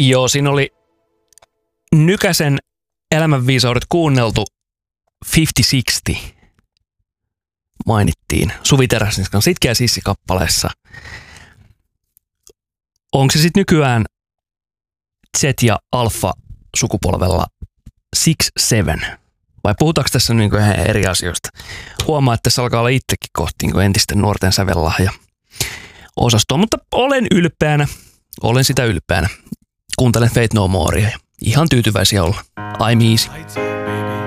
Joo, siinä oli Nykäsen elämänviisaudet kuunneltu 50-60 mainittiin Suvi Teräsniskan Sitkeä sissi-kappaleessa. Onko se sitten nykyään Z- ja Alfa-sukupolvella 6-7? Vai puhutaanko tässä niin kuin ihan eri asioista? Huomaa, että tässä alkaa olla itsekin kohti niin kuin entisten nuorten sävellahja osastoa, mutta olen ylpeänä. Olen sitä ylpeänä. Kuuntelen Faith No Morea ja ihan tyytyväisiä olla. I'm easy.